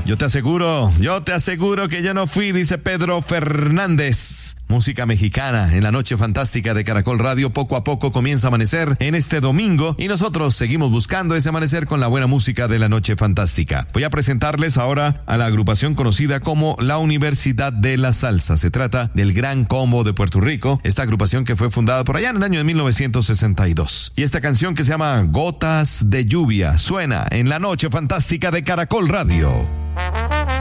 Yo te aseguro que yo no fui, dice Pedro Fernández. Música mexicana en la noche fantástica de Caracol Radio. Poco a poco comienza a amanecer en este domingo y nosotros seguimos buscando ese amanecer con la buena música de la noche fantástica. Voy a presentarles ahora a la agrupación conocida como la Universidad de la Salsa. Se trata del Gran Combo de Puerto Rico, esta agrupación que fue fundada por allá en el año de 1962. Y esta canción que se llama Gotas de Lluvia suena en la noche fantástica de Caracol Radio.